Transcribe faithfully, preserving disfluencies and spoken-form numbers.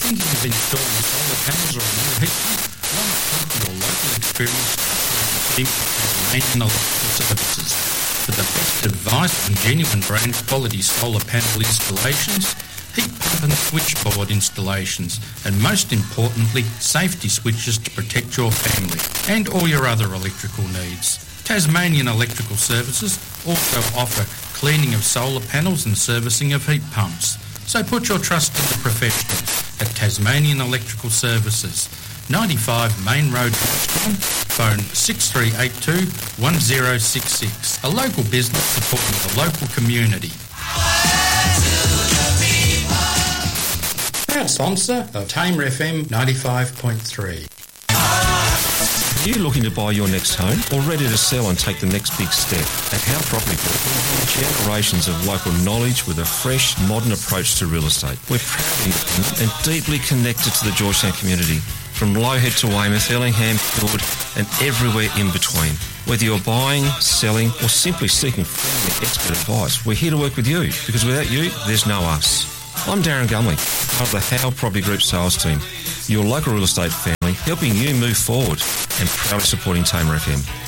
Thinking of installing solar panels or a new heat pump? Why not talk to your local experienced team at Tasmanian Electrical Services for the best advice on genuine brand quality solar panel installations, heat pump and switchboard installations, and most importantly, safety switches to protect your family and all your other electrical needs. Tasmanian Electrical Services also offer cleaning of solar panels and servicing of heat pumps. So put your trust in the professionals at Tasmanian Electrical Services, ninety-five Main Road, Hodgson, phone six three eight two, one zero six six. A local business supporting the local community. Proud sponsor of Tamer F M ninety-five point three. Are you looking to buy your next home or ready to sell and take the next big step? At Howe Property Group, we have generations of local knowledge with a fresh, modern approach to real estate. We're proud independent and deeply connected to the Georgetown community, from Lowhead to Weymouth, Ellingham, Guildwood and everywhere in between. Whether you're buying, selling or simply seeking friendly expert advice, we're here to work with you, because without you, there's no us. I'm Darren Gumley, part of the Howe Property Group sales team, your local real estate family, helping you move forward and proudly supporting Tamer F M.